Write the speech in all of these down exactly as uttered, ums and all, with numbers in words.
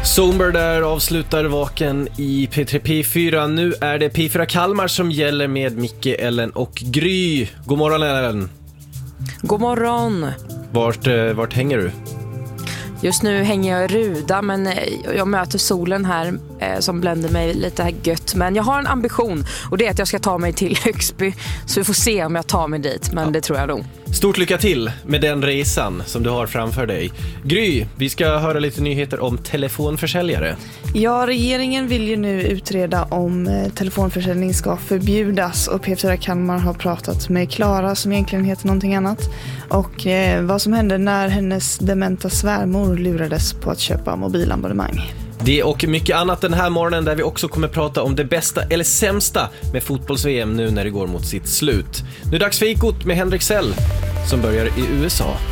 Zomber där avslutar vaken i P tre P fyra. Nu är det P fyra Kalmar som gäller med Micke, Ellen och Gry. God morgon, Ellen. God morgon. Vart, vart hänger du? Just nu hänger jag i Ruda, men jag möter solen här eh, som bländer mig lite här gött. Men jag har en ambition, och det är att jag ska ta mig till Högsby. Så vi får se om jag tar mig dit, men ja. Det tror jag nog. Stort lycka till med den resan som du har framför dig. Gry, vi ska höra lite nyheter om telefonförsäljare. Ja, regeringen vill ju nu utreda om telefonförsäljning ska förbjudas. Och P fyra Kalmar har pratat med Klara, som egentligen heter någonting annat. Och eh, vad som hände när hennes dementa svärmor lurades på att köpa mobilabonnemang. Det och mycket annat den här morgonen, där vi också kommer prata om det bästa eller sämsta med fotbolls-V M nu när det går mot sitt slut. Nu är det dags för Ikot med Henrik Sell som börjar i U S A.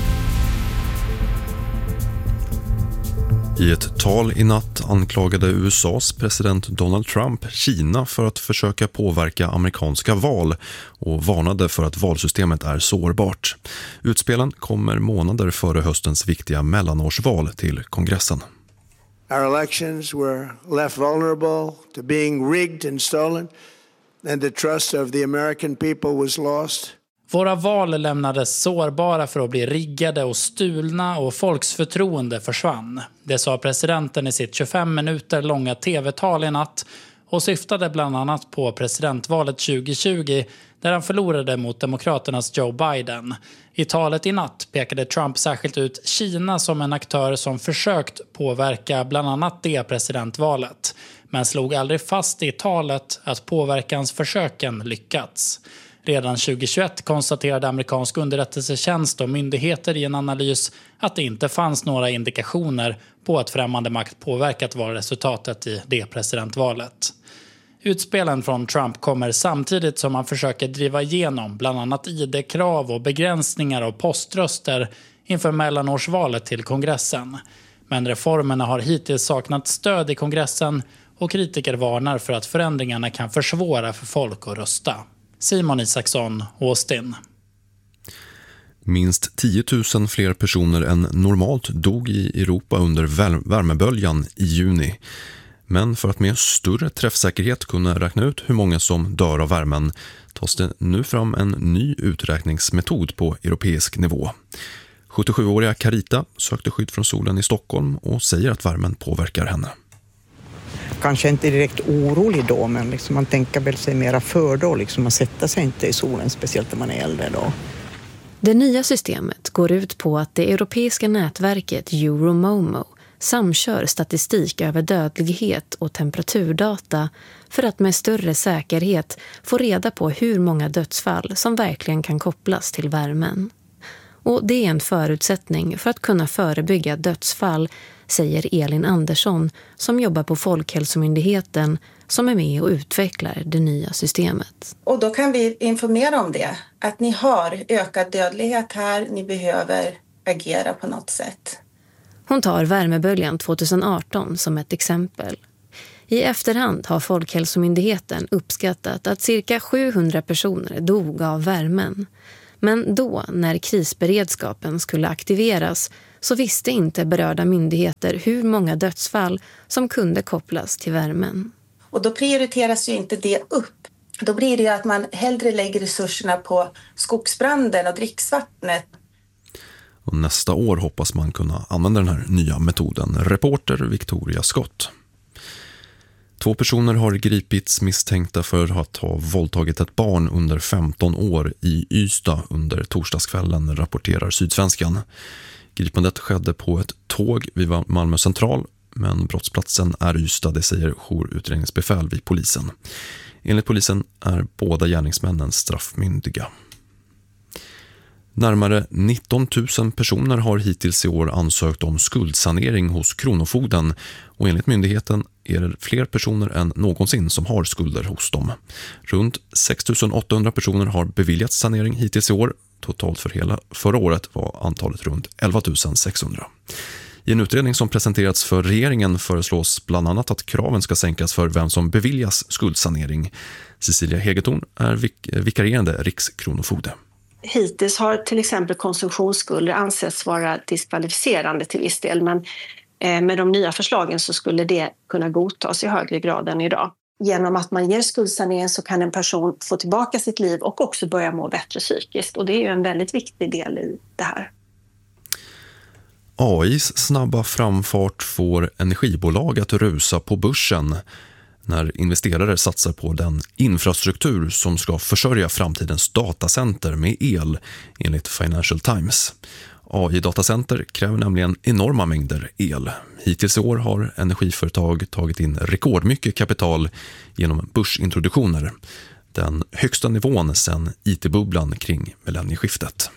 I ett tal i natt anklagade U S A:s president Donald Trump Kina för att försöka påverka amerikanska val och varnade för att valsystemet är sårbart. Utspelen kommer månader före höstens viktiga mellanårsval till kongressen. Our elections were left vulnerable to being rigged and stolen, and the trust of the American people was lost. Våra val lämnades sårbara för att bli riggade och stulna, och folks förtroende försvann. Det sa presidenten i sitt tjugofem minuter långa tv-tal i natt, och syftade bland annat på presidentvalet tjugo tjugo där han förlorade mot demokraternas Joe Biden. I talet i natt pekade Trump särskilt ut Kina som en aktör som försökt påverka bland annat det presidentvalet, men slog aldrig fast i talet att påverkansförsöken lyckats. Redan tjugo tjugoett konstaterade amerikansk underrättelsetjänst och myndigheter i en analys att det inte fanns några indikationer på att främmande makt påverkat valresultatet i det presidentvalet. Utspelen från Trump kommer samtidigt som han försöker driva igenom bland annat I D-krav och begränsningar av poströster inför mellanårsvalet till kongressen. Men reformerna har hittills saknat stöd i kongressen, och kritiker varnar för att förändringarna kan försvåra för folk att rösta. Simon Isaksson, Austin. Minst tio tusen fler personer än normalt dog i Europa under värmeböljan i juni. Men för att med större träffsäkerhet kunna räkna ut hur många som dör av värmen tas det nu fram en ny uträkningsmetod på europeisk nivå. sjuttiosjuåriga Carita sökte skydd från solen i Stockholm och säger att värmen påverkar henne. Kanske inte direkt orolig då, men liksom man tänker väl sig mera för då. Liksom man sätter sig inte i solen, speciellt när man är äldre då. Det nya systemet går ut på att det europeiska nätverket Euromomo samkör statistik över dödlighet och temperaturdata för att med större säkerhet få reda på hur många dödsfall som verkligen kan kopplas till värmen. Och det är en förutsättning för att kunna förebygga dödsfall, säger Elin Andersson som jobbar på Folkhälsomyndigheten som är med och utvecklar det nya systemet. Och då kan vi informera om det, att ni har ökad dödlighet här, ni behöver agera på något sätt. Hon tar värmeböljan tjugoarton som ett exempel. I efterhand har Folkhälsomyndigheten uppskattat att cirka sjuhundra personer dog av värmen. Men då, när krisberedskapen skulle aktiveras, så visste inte berörda myndigheter hur många dödsfall som kunde kopplas till värmen. Och då prioriteras ju inte det upp. Då blir det ju att man hellre lägger resurserna på skogsbranden och dricksvattnet. Och nästa år hoppas man kunna använda den här nya metoden. Reporter Victoria Scott. Två personer har gripits misstänkta för att ha våldtagit ett barn under femton år i Ystad under torsdagskvällen, rapporterar Sydsvenskan. Gripandet skedde på ett tåg vid Malmö central, men brottsplatsen är Ystad, det säger jourutredningsbefäl vid polisen. Enligt polisen är båda gärningsmännen straffmyndiga. Närmare nitton tusen personer har hittills i år ansökt om skuldsanering hos Kronofogden, och enligt myndigheten är det fler personer än någonsin som har skulder hos dem. Runt sex tusen åttahundra personer har beviljats sanering hittills i år. Totalt för hela förra året var antalet runt elva tusen sexhundra. I en utredning som presenterats för regeringen föreslås bland annat att kraven ska sänkas för vem som beviljas skuldsanering. Cecilia Hegetorn är vik- vikarierande rikskronofogde. Hittills har till exempel konsumtionsskulder ansetts vara diskvalificerande till viss del, men Med de nya förslagen så skulle det kunna godtas i högre grad än idag. Genom att man ger skuldsanering så kan en person få tillbaka sitt liv och också börja må bättre psykiskt. Och det är ju en väldigt viktig del i det här. A I:s snabba framfart får energibolag att rusa på börsen när investerare satsar på den infrastruktur som ska försörja framtidens datacenter med el, enligt Financial Times. A I-datacenter kräver nämligen enorma mängder el. Hittills i år har energiföretag tagit in rekordmycket kapital genom börsintroduktioner. Den högsta nivån sedan I T-bubblan kring millennieskiftet.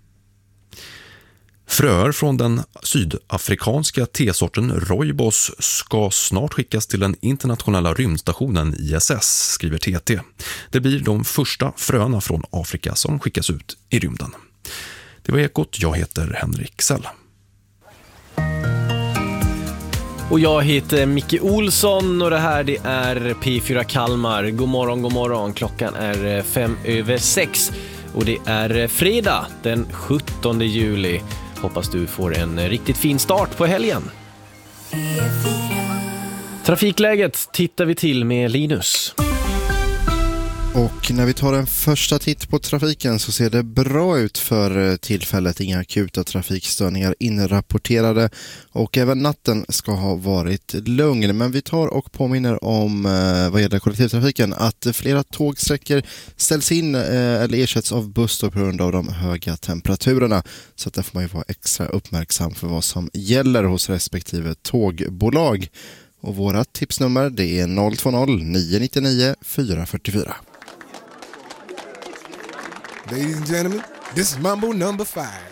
Fröer från den sydafrikanska tesorten Rooibos ska snart skickas till den internationella rymdstationen I S S, skriver T T. Det blir de första fröna från Afrika som skickas ut i rymden. Det var Ekot, jag heter Henrik Sell. Och jag heter Micke Olsson och det här det är P fyra Kalmar. God morgon, god morgon. Klockan är fem över sex och det är fredag den sjuttonde juli. Hoppas du får en riktigt fin start på helgen. Trafikläget tittar vi till med Linus. Och när vi tar en första titt på trafiken så ser det bra ut för tillfället. Inga akuta trafikstörningar inrapporterade och även natten ska ha varit lugn. Men vi tar och påminner om vad gäller kollektivtrafiken att flera tågsträckor ställs in eller ersätts av buss på grund av de höga temperaturerna. Så att där får man ju vara extra uppmärksam för vad som gäller hos respektive tågbolag. Och våra tipsnummer det är noll två noll nio nio nio fyra fyra fyra. Ladies and gentlemen, this is Mambo number five.